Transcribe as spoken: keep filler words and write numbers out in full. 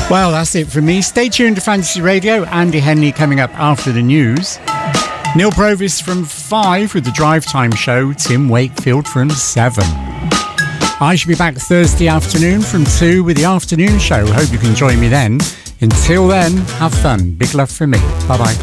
Well, that's it from me. Stay tuned to Fantasy Radio. Andy Henley coming up after the news. Neil Provis from five with the Drive Time Show. Tim Wakefield from seven. I shall be back Thursday afternoon from two with the afternoon show. Hope you can join me then. Until then, have fun. Big love from me. Bye-bye.